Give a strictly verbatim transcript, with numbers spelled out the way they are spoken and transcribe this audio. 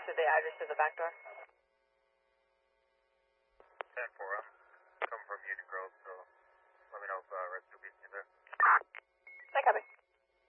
to the address to the back door. ten four, I'm coming from Union Grove, so let me know if uh, Red Two beats me there.